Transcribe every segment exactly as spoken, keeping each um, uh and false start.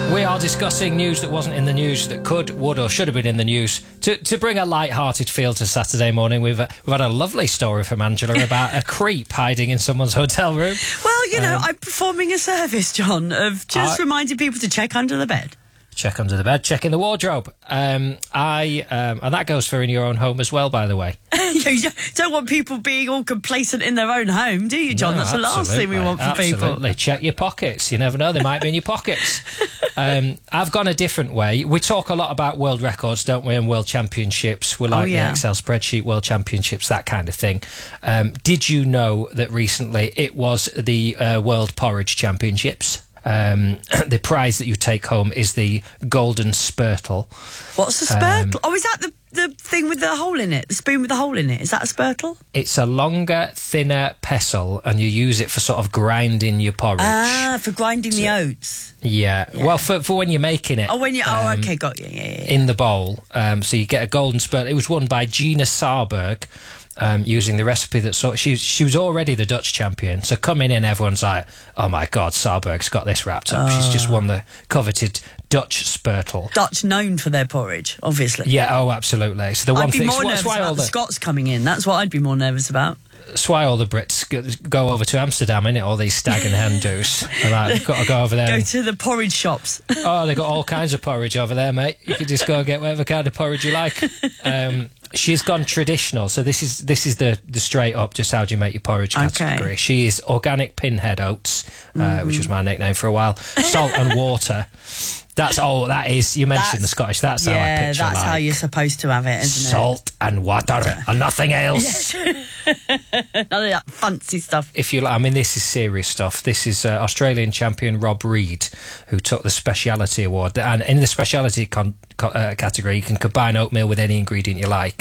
We are discussing news that wasn't in the news that could, would or should have been in the news. To, to bring a light-hearted feel to Saturday morning, we've, uh, we've had a lovely story from Angela about a creep hiding in someone's hotel room. Well, you know, Um, I'm performing a service, John, of just I- reminding people to check under the bed. Check under the bed, check in the wardrobe. Um, I um, and that goes for in your own home as well, by the way. You don't want people being all complacent in their own home, do you, John? No, That's the last thing we absolutely, want for absolutely. people. Check your pockets. You never know, they might be in your pockets. Um, I've gone a different way. We talk a lot about world records, don't we, and world championships. We're like yeah. the Excel spreadsheet, world championships, that kind of thing. Um, did you know that recently it was the uh, World Porridge Championships? Um, the prize that you take home is the Golden Spurtle. What's a spurtle? Um, oh, is that the, the thing with the hole in it? The spoon with the hole in it? Is that a spurtle? It's a longer, thinner pestle, and you use it for sort of grinding your porridge. Ah, for grinding the oats. Yeah. Yeah. Well, for, for when you're making it. Oh, when you... Oh, um, okay, got you. Yeah, yeah, yeah. in the bowl. Um, so you get a golden spurt. It was won by Gina Sarberg. Um, using the recipe that sort she, she was already the Dutch champion. So coming in, everyone's like, oh my God, Sarberg's got this wrapped up. She's just won the coveted Dutch Spurtle. Dutch known for their porridge, obviously. Yeah, oh, absolutely. So the one I'd be thing, more so nervous that's why about all the the, Scots coming in. That's what I'd be more nervous about. that's why all the Brits go, go over to Amsterdam, innit? All these stag and hen do's. They're like, they've got to go over there. Go and- to the porridge shops. Oh, they've got all kinds of porridge over there, mate. You can just go and get whatever kind of porridge you like. Um, she's gone traditional, so this is this is the, the straight up, just how do you make your porridge category. Okay. She is organic pinhead oats, uh, Mm-hmm. which was my nickname for a while, salt and water. That's all that is. You mentioned That's- the Scottish, that's how I Yeah, picture that's like how you're supposed to have it, isn't salt and water and nothing else. it? None of that fancy stuff. If you like, I mean, this is serious stuff. This is uh, Australian champion Rob Reid, who took the speciality award. And in the speciality con- co- uh, category, you can combine oatmeal with any ingredient you like.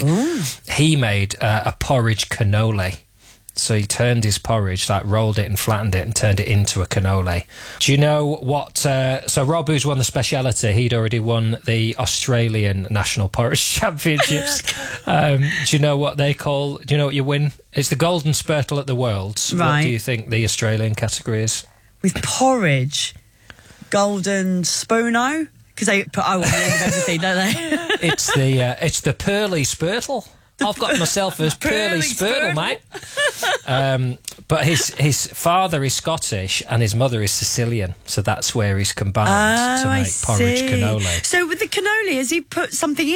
He made uh, a porridge cannoli. So he turned his porridge, like rolled it and flattened it and turned it into a cannoli. Do you know what... Uh, so Rob, who's won the speciality, he'd already won the Australian National Porridge Championships. um, do you know what they call... Do you know what you win? It's the Golden Spurtle at the Worlds. What Right. do you think the Australian category is? With porridge, golden spoono, because they put O on the end of everything, don't they? It's the uh, it's the Pearly Spurtle. I've got myself a Pearly Pearly Spurtle, Spurtle. mate. Um, but his his father is Scottish and his mother is Sicilian, so that's where he's combined Oh, to I make porridge see. cannoli. So with the cannoli, has he put something